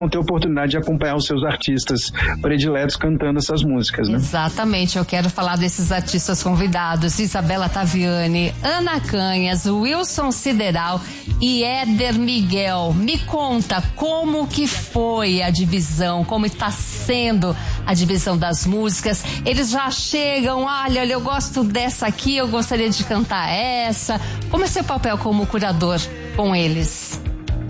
ter a oportunidade de acompanhar os seus artistas prediletos cantando essas músicas, né? Exatamente, eu quero falar desses artistas convidados: Isabela Taviani, Ana Canhas, Wilson Sideral e Éder Miguel. Me conta como que foi a divisão, como está sendo a divisão das músicas. Eles já chegam, olha, eu gosto dessa aqui, eu gostaria de cantar essa. Como é seu papel como curador com eles?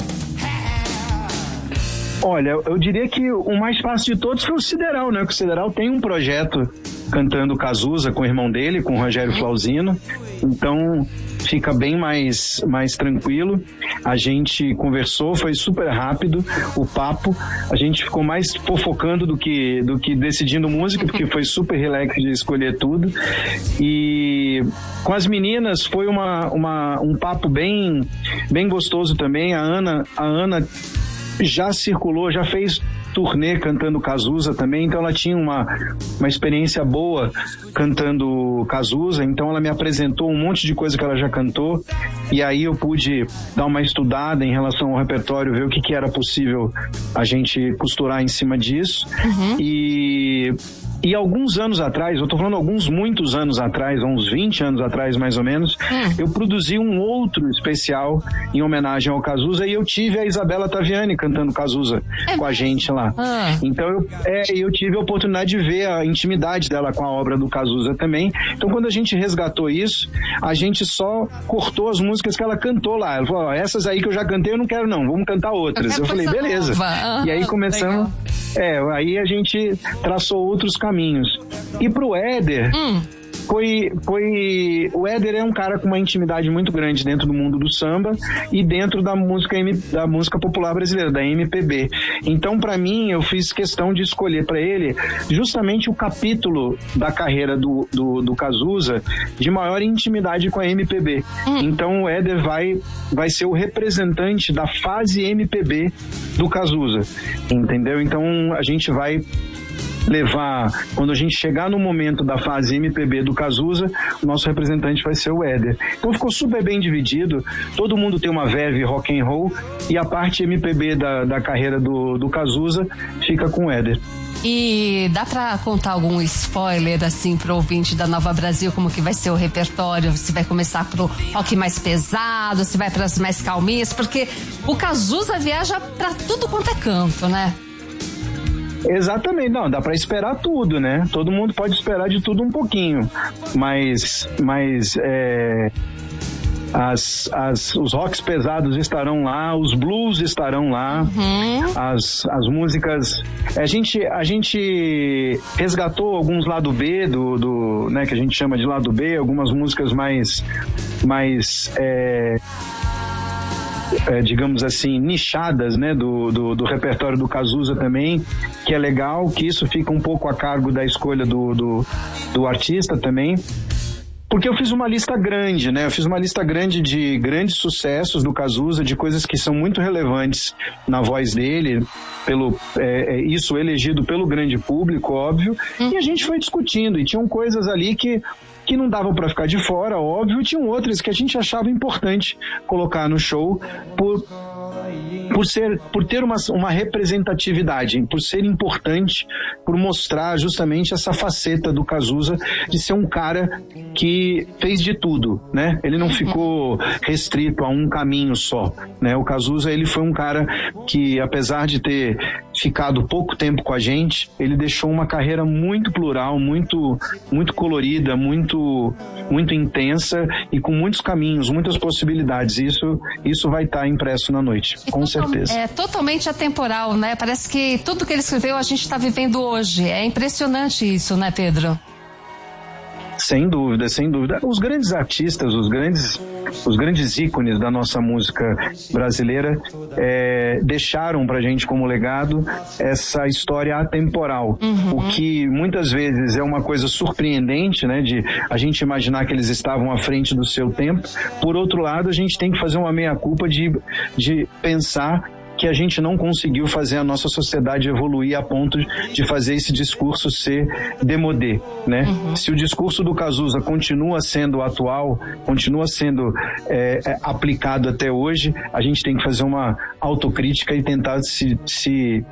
Olha, eu diria que o mais fácil de todos foi o Sideral, né? Porque o Sideral tem um projeto cantando Cazuza com o irmão dele, com o Rogério Flauzino. Então fica bem mais tranquilo. A gente conversou, foi super rápido o papo. A gente ficou mais fofocando do que decidindo música, porque foi super relax de escolher tudo. E com as meninas foi um papo bem gostoso também. A Ana já circulou, já fez turnê cantando Cazuza também, então ela tinha uma experiência boa cantando Cazuza, então ela me apresentou um monte de coisa que ela já cantou, e aí eu pude dar uma estudada em relação ao repertório, ver o que era possível a gente costurar em cima disso. E alguns anos atrás, eu tô falando muitos anos atrás, uns 20 anos atrás mais ou menos, eu produzi um outro especial em homenagem ao Cazuza, e eu tive a Isabela Taviani cantando Cazuza com a gente lá. Então eu tive a oportunidade de ver a intimidade dela com a obra do Cazuza também. Então quando a gente resgatou isso, a gente só cortou as músicas que ela cantou lá. Ela falou, essas aí que eu já cantei eu não quero não, vamos cantar outras. Eu falei, beleza. E aí começamos... aí a gente traçou outros caminhos. E pro Éder, o Éder é um cara com uma intimidade muito grande dentro do mundo do samba e dentro da música popular brasileira, da MPB. Então, para mim, eu fiz questão de escolher para ele justamente o capítulo da carreira do Cazuza de maior intimidade com a MPB. Então, o Éder vai ser o representante da fase MPB do Cazuza, entendeu? Então, a gente vai levar, quando a gente chegar no momento da fase MPB do Cazuza, o nosso representante vai ser o Éder. Então ficou super bem dividido, todo mundo tem uma verve rock and roll, e a parte MPB da carreira do Cazuza fica com o Éder. E dá pra contar algum spoiler, assim, pro ouvinte da Nova Brasil, como que vai ser o repertório? Se vai começar pro rock mais pesado, se vai pras mais calminhas? Porque o Cazuza viaja pra tudo quanto é canto, né? Exatamente, não, dá pra esperar tudo, né? Todo mundo pode esperar de tudo um pouquinho, mas os rocks pesados estarão lá, os blues estarão lá, as músicas, a gente resgatou alguns lado B né, que a gente chama de lado B, algumas músicas mais digamos assim, nichadas, né, do repertório do Cazuza também, que é legal, que isso fica um pouco a cargo da escolha do artista também, porque eu fiz uma lista grande, né, de grandes sucessos do Cazuza, de coisas que são muito relevantes na voz dele, isso elegido pelo grande público, óbvio, e a gente foi discutindo, e tinham coisas ali que não davam para ficar de fora, óbvio, tinham outras que a gente achava importante colocar no show por ter uma representatividade, por ser importante, por mostrar justamente essa faceta do Cazuza de ser um cara que fez de tudo, né? Ele não ficou restrito a um caminho só, né? O Cazuza, ele foi um cara que, apesar de ter ficado pouco tempo com a gente, ele deixou uma carreira muito plural, muito colorida, muito intensa e com muitos caminhos, muitas possibilidades. Isso vai estar impresso na noite, com certeza. É totalmente atemporal, né? Parece que tudo que ele escreveu a gente está vivendo hoje. É impressionante isso, né, Pedro? Sem dúvida, sem dúvida. Os grandes artistas, os grandes ícones da nossa música brasileira deixaram pra gente como legado essa história atemporal, o que muitas vezes é uma coisa surpreendente, né, de a gente imaginar que eles estavam à frente do seu tempo. Por outro lado, a gente tem que fazer uma meia-culpa de pensar que a gente não conseguiu fazer a nossa sociedade evoluir a ponto de fazer esse discurso ser demodé, né? Se o discurso do Cazuza continua sendo atual, continua sendo aplicado até hoje, a gente tem que fazer uma autocrítica e tentar se